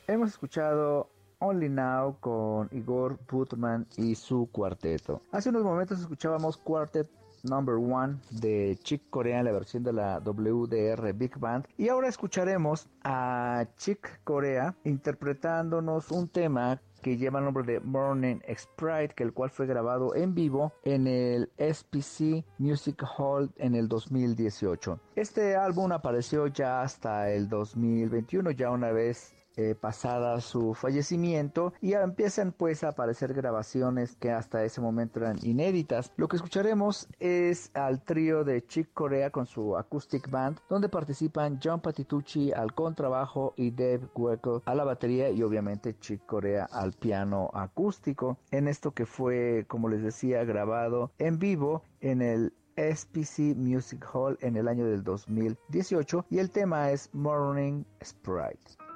Hemos escuchado Only Now con Igor Putman y su cuarteto. Hace unos momentos escuchábamos Quartet Number One de Chick Corea en la versión de la WDR Big Band. Y ahora escucharemos a Chick Corea interpretándonos un tema que lleva el nombre de Morning Sprite, que el cual fue grabado en vivo en el SPC Music Hall en el 2018. Este álbum apareció ya hasta el 2021, ya una vez pasada su fallecimiento, y ya empiezan pues a aparecer grabaciones que hasta ese momento eran inéditas. Lo que escucharemos es al trío de Chick Corea con su acoustic band, donde participan John Patitucci al contrabajo y Dave Weckl a la batería, y obviamente Chick Corea al piano acústico, en esto que fue, como les decía, grabado en vivo en el SPC Music Hall en el año del 2018, y el tema es Morning Sprite.